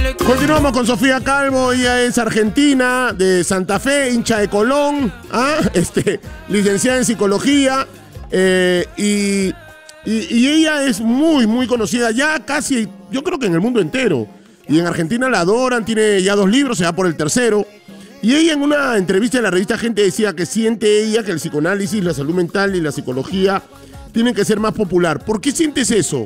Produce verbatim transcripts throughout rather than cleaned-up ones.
Continuamos con Sofía Calvo, ella es argentina, de Santa Fe, hincha de Colón, ¿ah? este, licenciada en psicología, eh, y, y, y ella es muy, muy conocida ya casi, yo creo que en el mundo entero. Y en Argentina la adoran, tiene ya dos libros, se va por el tercero. Y ella en una entrevista en la revista Gente decía que siente ella que el psicoanálisis, la salud mental y la psicología tienen que ser más popular. ¿Por qué sientes eso?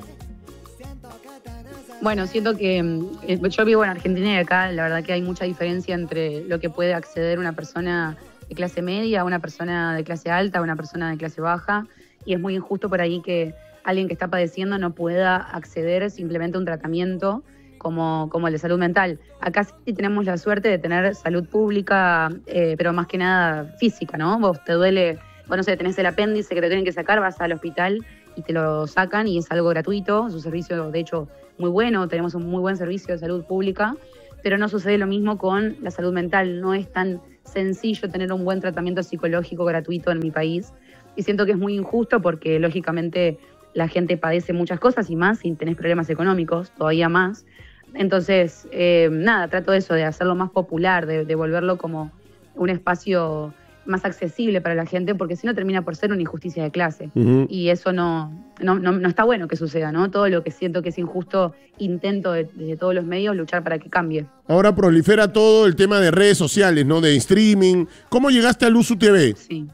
Bueno, siento que eh, yo vivo en Argentina y acá la verdad que hay mucha diferencia entre lo que puede acceder una persona de clase media, una persona de clase alta, una persona de clase baja, y es muy injusto por ahí que alguien que está padeciendo no pueda acceder simplemente a un tratamiento como, como el de salud mental. Acá sí tenemos la suerte de tener salud pública, eh, pero más que nada física, ¿no? Vos te duele, vos no sé, tenés el apéndice que te tienen que sacar, vas al hospital y te lo sacan y es algo gratuito, es un servicio de hecho muy bueno, tenemos un muy buen servicio de salud pública, pero no sucede lo mismo con la salud mental, no es tan sencillo tener un buen tratamiento psicológico gratuito en mi país y siento que es muy injusto porque lógicamente la gente padece muchas cosas y más si tenés problemas económicos, todavía más. Entonces, eh, nada, trato de eso, de hacerlo más popular, de, de volverlo como un espacio más accesible para la gente, porque si no termina por ser una injusticia de clase. Uh-huh. Y eso no, no, no, no está bueno que suceda, ¿no? Todo lo que siento que es injusto, intento de, de todos los medios luchar para que cambie. Ahora prolifera todo el tema de redes sociales, ¿no? De streaming. ¿Cómo llegaste a Luzu T V? Sí.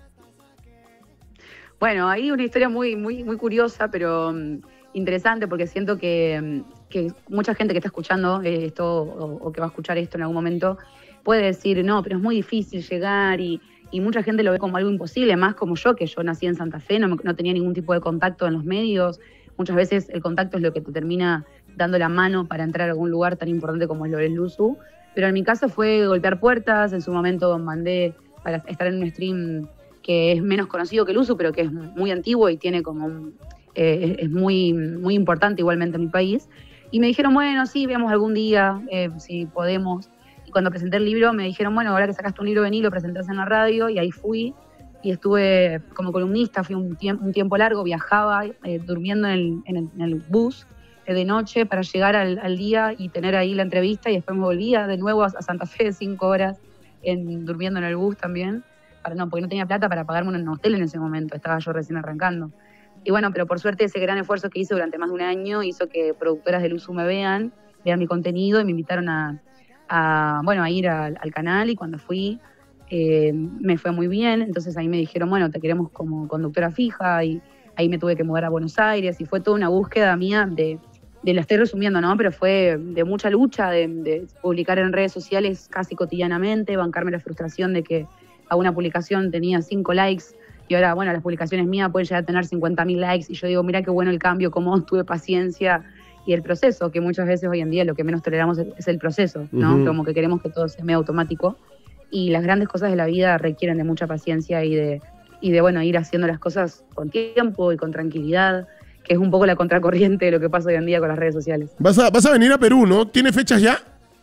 Bueno, ahí una historia muy, muy, muy curiosa, pero um, interesante, porque siento que, um, que mucha gente que está escuchando esto o, o que va a escuchar esto en algún momento puede decir, no, pero es muy difícil llegar y... Y mucha gente lo ve como algo imposible, más como yo, que yo nací en Santa Fe, no, no tenía ningún tipo de contacto en los medios. Muchas veces el contacto es lo que te termina dando la mano para entrar a algún lugar tan importante como es lo del Luzu. Pero en mi caso fue golpear puertas, en su momento mandé para estar en un stream que es menos conocido que el Luzu, pero que es muy antiguo y tiene como un, eh, es muy, muy importante igualmente en mi país. Y me dijeron, bueno, sí, veamos algún día, eh, si podemos. Y cuando presenté el libro me dijeron, bueno, ahora que sacaste un libro, vení, lo presentás en la radio, y ahí fui, y estuve como columnista, fui un tiempo, un tiempo largo, viajaba, eh, durmiendo en el, en el, en el bus eh, de noche para llegar al, al día y tener ahí la entrevista, y después me volvía de nuevo a, a Santa Fe, cinco horas, en, durmiendo en el bus también, para, no, porque no tenía plata para pagarme un hotel en ese momento, estaba yo recién arrancando. Y bueno, pero por suerte ese gran esfuerzo que hice durante más de un año hizo que productoras de Luzu me vean, vean mi contenido y me invitaron a... A, bueno, a ir al, al canal, y cuando fui eh, me fue muy bien, entonces ahí me dijeron, bueno, te queremos como conductora fija, y ahí me tuve que mudar a Buenos Aires y fue toda una búsqueda mía de, de la estoy resumiendo, ¿no? Pero fue de mucha lucha, de, de publicar en redes sociales casi cotidianamente, bancarme la frustración de que a una publicación tenía cinco likes y ahora, bueno, las publicaciones mías pueden llegar a tener cincuenta mil likes y yo digo, mira qué bueno el cambio, cómo tuve paciencia. Y el proceso, que muchas veces hoy en día lo que menos toleramos es el proceso, ¿no? Uh-huh. Como que queremos que todo sea medio automático. Y las grandes cosas de la vida requieren de mucha paciencia y de, y de bueno, ir haciendo las cosas con tiempo y con tranquilidad, que es un poco la contracorriente de lo que pasa hoy en día con las redes sociales. Vas a, vas a venir a Perú, ¿no? ¿Tiene fechas ya?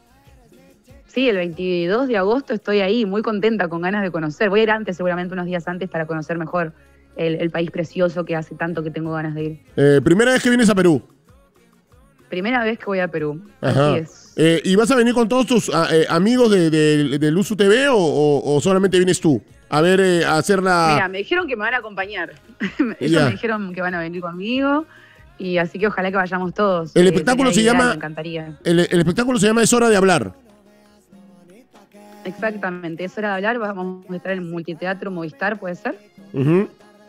Sí, el veintidós de agosto estoy ahí, muy contenta, con ganas de conocer. Voy a ir antes, seguramente unos días antes, para conocer mejor el, el país precioso que hace tanto que tengo ganas de ir. Eh, ¿Primera vez que vienes a Perú? Primera vez que voy a Perú, Ajá. Así es. Eh, ¿Y vas a venir con todos tus eh, amigos de, de, de Luzu T V o, o, o solamente vienes tú? A ver, eh, a hacer la... Mira, me dijeron que me van a acompañar. Ellos yeah. me dijeron que van a venir conmigo, y así que ojalá que vayamos todos. El eh, espectáculo se llama... Me encantaría. El, el espectáculo se llama Es Hora de Hablar. Exactamente, Es Hora de Hablar. Vamos a estar en Multiteatro Movistar, ¿puede ser? Uh-huh.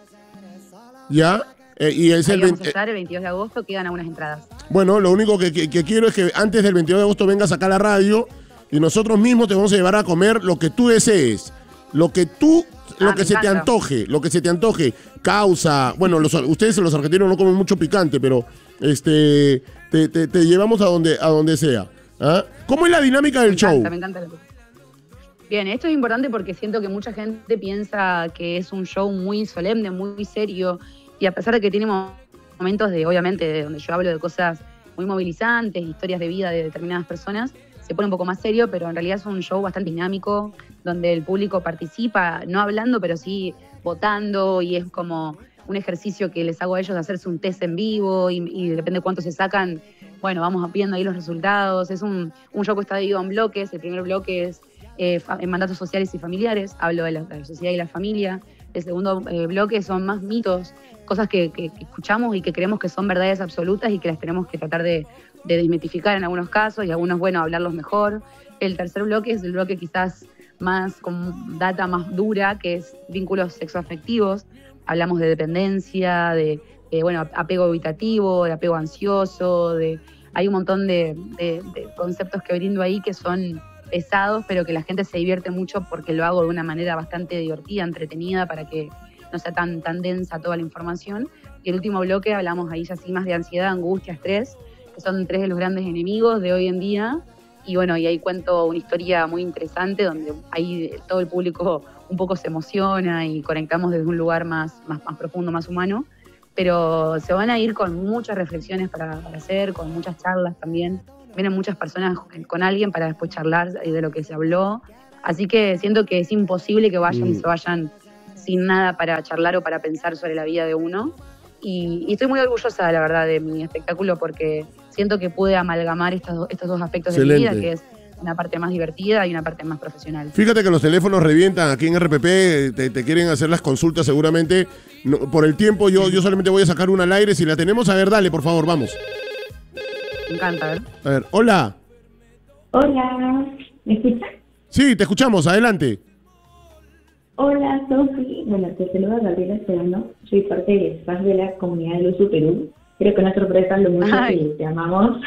Ya. Eh, y es Ahí el vamos a estar el veintidós de agosto, quedan algunas entradas. Bueno, lo único que, que, que quiero es que antes del veintidós de agosto vengas acá a la radio y nosotros mismos te vamos a llevar a comer lo que tú desees, lo que tú, lo ah, que se encanta. te antoje, lo que se te antoje, causa, bueno, los, ustedes los argentinos no comen mucho picante, pero este te, te, te llevamos a donde, a donde sea. ¿Ah? ¿Cómo es la dinámica del me encanta, show? Me encanta lo que... Bien, esto es importante porque siento que mucha gente piensa que es un show muy solemne, muy serio, y a pesar de que tiene momentos de, obviamente, de donde yo hablo de cosas muy movilizantes, historias de vida de determinadas personas, se pone un poco más serio, pero en realidad es un show bastante dinámico, donde el público participa, no hablando, pero sí votando, y es como un ejercicio que les hago a ellos de hacerse un test en vivo, y, y depende de cuánto se sacan, bueno, vamos viendo ahí los resultados. Es un, un show que está dividido en bloques. El primer bloque es eh, en mandatos sociales y familiares, hablo de la, de la sociedad y la familia. El segundo eh, bloque son más mitos, cosas que, que, que escuchamos y que creemos que son verdades absolutas y que las tenemos que tratar de, de desmitificar en algunos casos y algunos, bueno, hablarlos mejor. El tercer bloque es el bloque quizás más con data más dura, que es vínculos sexoafectivos. Hablamos de dependencia, de eh, bueno, apego evitativo, de apego ansioso, de, hay un montón de, de, de conceptos que brindo ahí que son pesados, pero que la gente se divierte mucho porque lo hago de una manera bastante divertida, entretenida, para que no sea tan, tan densa toda la información. Y el último bloque hablamos ahí ya sí más de ansiedad, angustia, estrés, que son tres de los grandes enemigos de hoy en día. Y bueno, y ahí cuento una historia muy interesante donde ahí todo el público un poco se emociona y conectamos desde un lugar más, más, más profundo, más humano. Pero se van a ir con muchas reflexiones para, para hacer, con muchas charlas también. Vienen muchas personas con alguien para después charlar de lo que se habló. Así que siento que es imposible que vayan mm. y se vayan sin nada para charlar o para pensar sobre la vida de uno. Y, y estoy muy orgullosa, la verdad, de mi espectáculo porque siento que pude amalgamar estos, estos dos aspectos Excelente. de mi vida, que es una parte más divertida y una parte más profesional. Fíjate que los teléfonos revientan aquí en R P P, te, te quieren hacer las consultas seguramente. No, por el tiempo yo, yo solamente voy a sacar una al aire. Si la tenemos, a ver, dale, por favor, vamos. Me encanta, a ver. A ver, hola. Hola, ¿me escuchas? Sí, te escuchamos, adelante. Hola, Sofi. Bueno, te saluda Gabriela Serrano. Soy parte del staff de la comunidad de Luzu Perú. Creo que una sorpresa lo mucho Ay. que te amamos.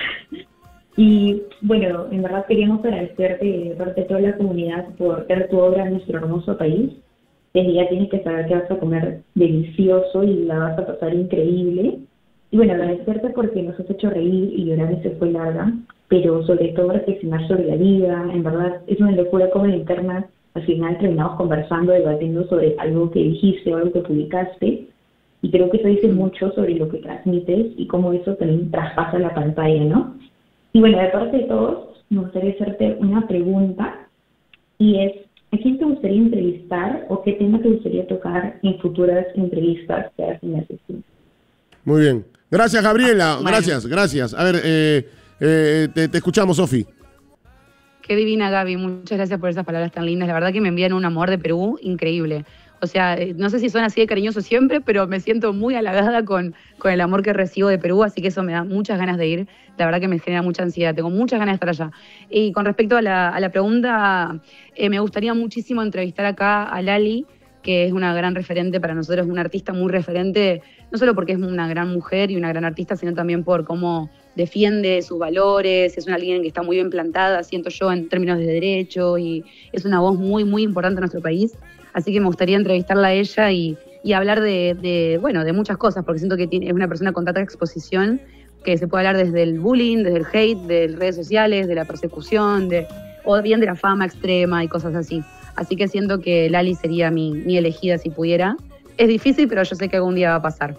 Y bueno, en verdad queríamos agradecerte de parte de toda la comunidad por ver tu obra en nuestro hermoso país. Desde ya tienes que saber que vas a comer delicioso y la vas a pasar increíble. Y bueno, agradecerte porque nos has hecho reír y llorar y se fue larga, pero sobre todo reflexionar sobre la vida. En verdad es una locura como en internet al final terminamos conversando, debatiendo sobre algo que dijiste o algo que publicaste. Y creo que eso dice mucho sobre lo que transmites y cómo eso también traspasa la pantalla, ¿no? Y bueno, de parte de todos, me gustaría hacerte una pregunta y es, ¿a quién te gustaría entrevistar o qué tema te gustaría tocar en futuras entrevistas que hacen así? Muy bien. Gracias, Gabriela. Bueno. Gracias, gracias. A ver, eh, eh, te, te escuchamos, Sofi. Qué divina, Gaby. Muchas gracias por esas palabras tan lindas. La verdad que me envían un amor de Perú increíble. O sea, no sé si son así de cariñosos siempre, pero me siento muy halagada con, con el amor que recibo de Perú, así que eso me da muchas ganas de ir. La verdad que me genera mucha ansiedad, tengo muchas ganas de estar allá. Y con respecto a la, a la pregunta, eh, me gustaría muchísimo entrevistar acá a Lali, que es una gran referente para nosotros, una artista muy referente, no solo porque es una gran mujer y una gran artista, sino también por cómo defiende sus valores, es una alguien que está muy bien plantada, siento yo, en términos de derecho, y es una voz muy, muy importante en nuestro país. Así que me gustaría entrevistarla a ella y, y hablar de, de, bueno, de muchas cosas, porque siento que tiene, es una persona con tanta exposición que se puede hablar desde el bullying, desde el hate, de redes sociales, de la persecución, de, o bien de la fama extrema y cosas así. Así que siento que Lali sería mi, mi elegida si pudiera. Es difícil, pero yo sé que algún día va a pasar.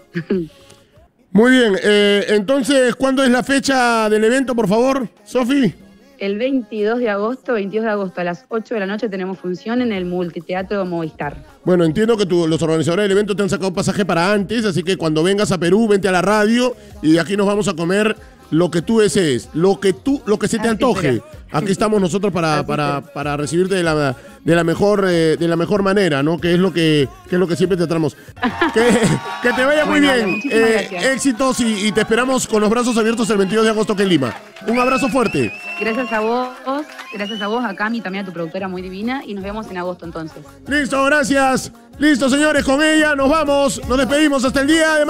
Muy bien, eh, entonces, ¿cuándo es la fecha del evento, por favor, Sofi? El veintidós de agosto, veintidós de agosto a las ocho de la noche tenemos función en el Multiteatro Movistar. Bueno, entiendo que tu, los organizadores del evento te han sacado pasaje para antes, así que cuando vengas a Perú, vente a la radio y aquí nos vamos a comer lo que tú desees, lo que tú, lo que se te así antoje. Será. Aquí estamos nosotros para, para, para recibirte de la, de la mejor, eh, de la mejor manera, ¿no? Que es lo que, que es lo que siempre te tratamos. que, que te vaya muy bueno, bien. Eh, éxitos y, y te esperamos con los brazos abiertos el veintidós de agosto aquí en Lima. Un abrazo fuerte. Gracias a vos, gracias a vos, a Cami, también a tu productora muy divina, y nos vemos en agosto entonces. Listo, gracias. Listo, señores, con ella nos vamos. Nos despedimos hasta el día de mañana.